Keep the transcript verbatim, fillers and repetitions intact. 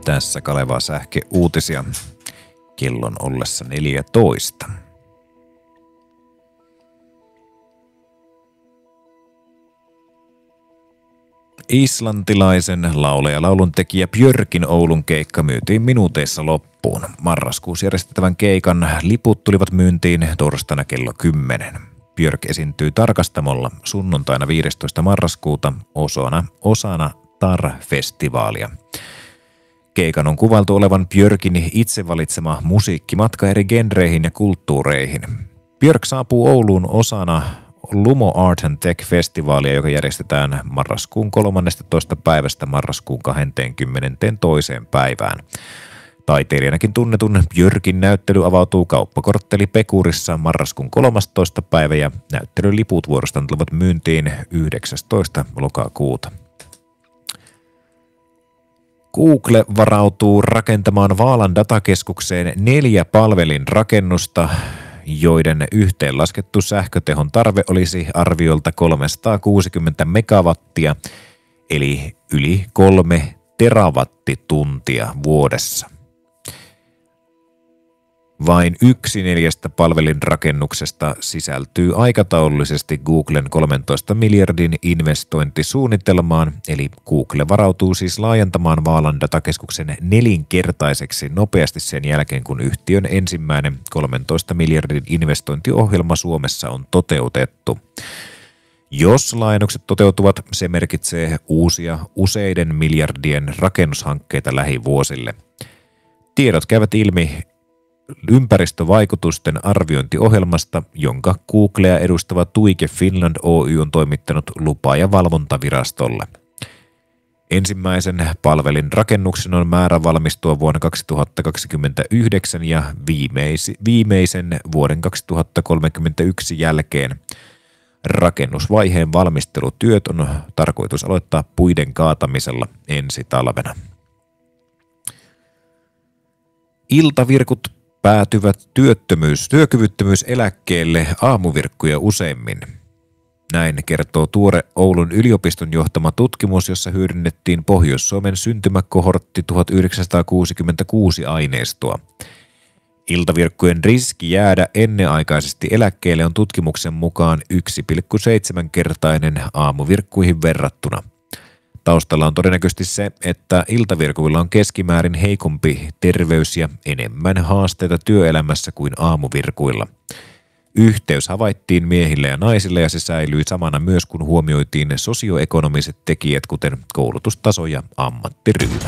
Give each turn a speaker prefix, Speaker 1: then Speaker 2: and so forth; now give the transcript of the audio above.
Speaker 1: Tässä Kaleva Sähke uutisia kellon ollessa neljätoista. Islantilaisen laulaja lauluntekijä Björkin Oulun keikka myytiin minuuteissa loppuun. Marraskuussa järjestettävän keikan liput tulivat myyntiin torstaina kello kymmenen. Björk esiintyy Tarkastamolla sunnuntaina viidestoista marraskuuta osana, osana Tar-festivaalia. Keikan on kuvailtu olevan Björkin itse valitsema musiikkimatka eri genreihin ja kulttuureihin. Björk saapuu Ouluun osana Lumo Art and Tech-festivaalia, joka järjestetään marraskuun kolmannestatoista päivästä marraskuun kahdeskymmenestoinen päivään. Taiteilijanakin tunnetun Björkin näyttely avautuu kauppakortteli Pekurissa marraskuun kolmastoista päivä ja näyttelyliput vuorostaan tulevat myyntiin yhdeksästoista lokakuuta. Google varautuu rakentamaan Vaalan datakeskukseen neljä palvelinrakennusta, joiden yhteenlaskettu sähkötehon tarve olisi arviolta kolmesataakuusikymmentä megawattia, eli yli kolme terawattituntia vuodessa. Vain yksi neljästä palvelinrakennuksesta sisältyy aikataulullisesti Googlen kolmentoista miljardin investointisuunnitelmaan, eli Google varautuu siis laajentamaan Vaalan datakeskuksen nelinkertaiseksi nopeasti sen jälkeen, kun yhtiön ensimmäinen kolmentoista miljardin investointiohjelma Suomessa on toteutettu. Jos laajennukset toteutuvat, se merkitsee uusia useiden miljardien rakennushankkeita lähivuosille. Tiedot käyvät ilmi ympäristövaikutusten arviointiohjelmasta, jonka Googlea edustava Tuike Finland Oy on toimittanut lupa- ja valvontavirastolle. Ensimmäisen palvelinrakennuksen on määrä valmistua vuonna kaksituhattakaksikymmentäyhdeksän ja viimeis- viimeisen vuoden kaksituhattakolmekymmentäyksi jälkeen. Rakennusvaiheen valmistelutyöt on tarkoitus aloittaa puiden kaatamisella ensi talvena. Iltavirkut päätyvät työttömyys, työkyvyttömyyseläkkeelle aamuvirkkuja useimmin. Näin kertoo tuore Oulun yliopiston johtama tutkimus, jossa hyödynnettiin Pohjois-Suomen syntymäkohortti tuhatyhdeksänsataakuusikymmentäkuusi aineistoa. Iltavirkkujen riski jäädä ennenaikaisesti eläkkeelle on tutkimuksen mukaan yksi pilkku seitsemän kertainen aamuvirkkuihin verrattuna. Taustalla on todennäköisesti se, että iltavirkuilla on keskimäärin heikompi terveys ja enemmän haasteita työelämässä kuin aamuvirkuilla. Yhteys havaittiin miehille ja naisille ja se säilyi samana myös, kun huomioitiin sosioekonomiset tekijät, kuten koulutustaso ja ammattiryhmä.